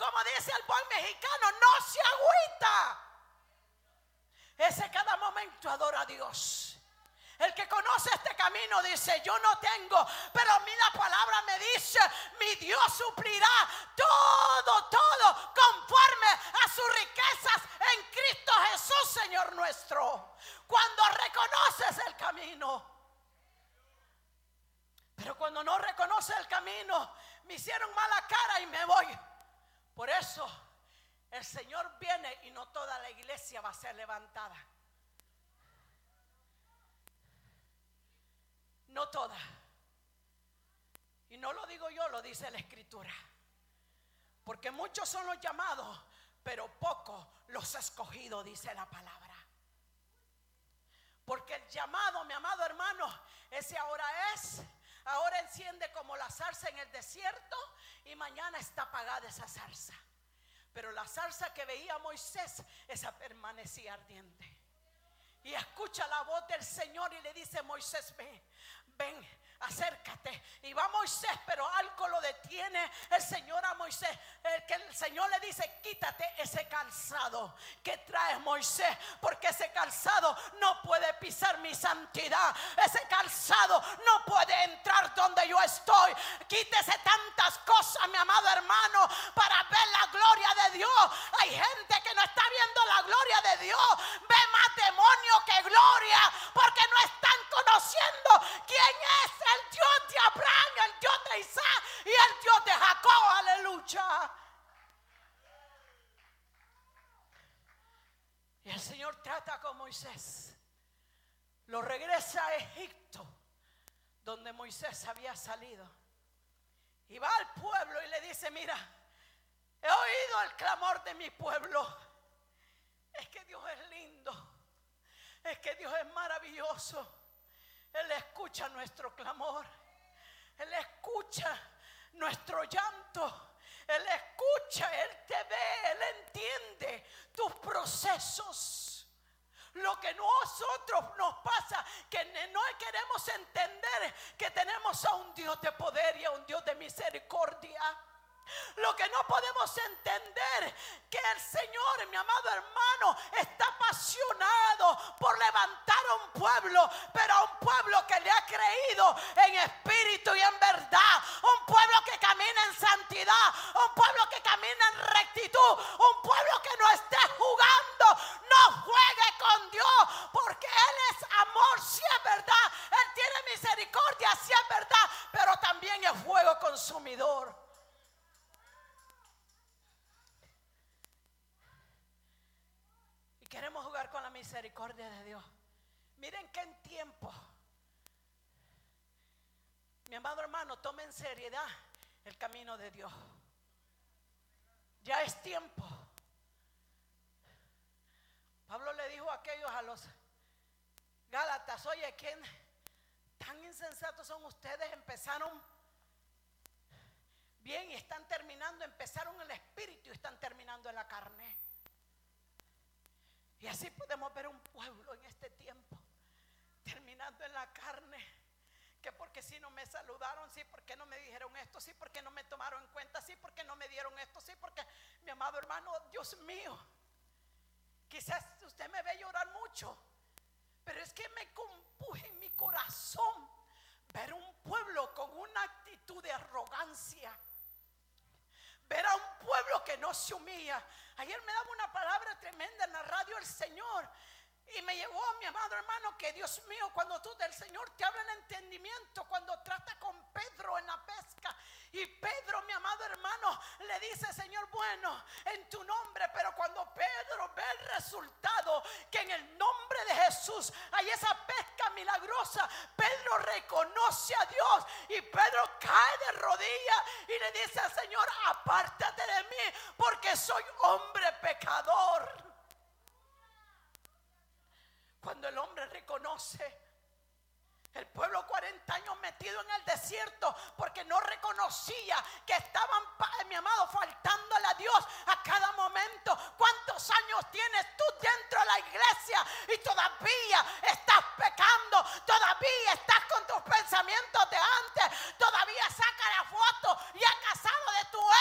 como dice el buen mexicano, no se agüita. Ese cada momento adora a Dios. El que conoce este camino dice: yo no tengo, pero la palabra me dice: mi Dios suplirá todo conforme a sus riquezas en Cristo Jesús, Señor nuestro. Cuando reconoces el camino. Pero cuando no reconoces el camino, me hicieron mala cara y me voy. Por eso el Señor viene y no toda la iglesia va a ser levantada. No toda. Y no lo digo yo, lo dice la Escritura. Porque muchos son los llamados, pero pocos los escogidos, dice la palabra. Porque el llamado, mi amado hermano, ese ahora enciende como la zarza en el desierto y mañana está apagada esa zarza. Pero la zarza que veía Moisés, esa permanecía ardiente. Y escucha la voz del Señor y le dice: Moisés, ven, acércate. Y va Moisés, pero algo lo detiene el Señor a Moisés. Que el Señor le dice: quítate ese calzado que traes, Moisés, porque ese calzado no puede pisar mi santidad. Ese calzado no puede entrar donde yo estoy. Quítese tantas cosas, mi amado hermano, para ver la gloria de Dios. Hay gente que no está viendo la gloria de Dios, ve más demonio que gloria, porque no están conociendo quién es el Dios de Abraham, el Dios de Isaac y el Dios de Jacob. Aleluya. Y el Señor trata con Moisés, lo regresa a Egipto, donde Moisés había salido, y va al pueblo y le dice: mira, he oído el clamor de mi pueblo. Es que Dios es lindo, es que Dios es maravilloso. Él escucha nuestro clamor, Él escucha nuestro llanto, Él escucha, Él te ve, Él entiende tus procesos. Lo que nosotros nos pasa, que no queremos entender que tenemos a un Dios de poder y a un Dios de misericordia. Lo que no podemos entender, que el Señor, mi amado hermano, está apasionado por levantar a un pueblo, pero a un pueblo que le ha creído en espíritu y en verdad, un pueblo que camina en santidad, un pueblo que camina en rectitud, un pueblo que no esté jugando. No juegue con Dios, porque Él es amor, si es verdad. Él tiene misericordia, si es verdad, pero también es fuego consumidor. Queremos jugar con la misericordia de Dios. Miren que en tiempo, mi amado hermano, tome en seriedad el camino de Dios. Ya es tiempo. Pablo le dijo a aquellos, a los Gálatas: oye, ¿quién tan insensatos son ustedes? Empezaron bien y están terminando, empezaron en el espíritu y están terminando en la carne. Y así podemos ver un pueblo en este tiempo terminando en la carne, que porque si no me saludaron, sí, porque no me dijeron esto, sí, porque no me tomaron en cuenta, sí, porque no me dieron esto, sí, porque, mi amado hermano, Dios mío, quizás usted me ve llorar mucho, pero es que me compuje en mi corazón ver un pueblo con una actitud de arrogancia, ver a un pueblo que no se humilla. Ayer me daba una palabra tremenda en la radio el Señor, y me llevó, mi amado hermano, que Dios mío, cuando tú del Señor te habla el entendimiento, cuando trata con Pedro en la pesca, y Pedro, mi amado hermano, le dice: Señor, bueno, en tu nombre. Pero cuando Pedro ve el resultado, que en el nombre de Jesús hay esa pesca milagrosa, Pedro reconoce a Dios, y Pedro cae de rodillas y le dice al Señor: apártate de mí, porque soy hombre pecador. Cuando el hombre reconoce, el pueblo 40 años metido en el desierto porque no reconocía que estaban, mi amado, faltándole a Dios a cada momento. ¿Cuántos años tienes